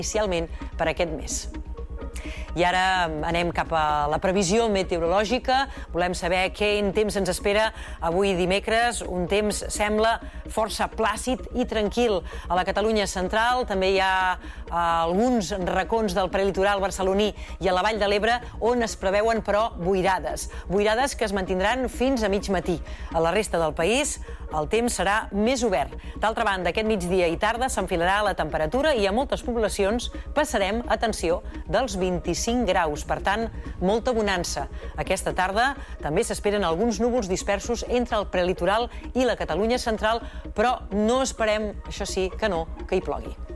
inicialment per aquest mes. I ara anem cap a la previsió meteorològica. Volem saber quin temps ens espera avui dimecres. Un temps sembla força plàcid i tranquil a la Catalunya central. També hi ha alguns racons del prelitoral barceloní i a la Vall de l'Ebre on es preveuen, però, boirades. Boirades que es mantindran fins a mig matí. A la resta del país el temps serà més obert. D'altra banda, aquest migdia i tarda s'enfilarà la temperatura i a moltes poblacions passarem, atenció, dels 25 graus. Per tant, molta bonança. Aquesta tarda també s'esperen alguns núvols dispersos entre el prelitoral i la Catalunya central, però no esperem, això sí, que hi plogui.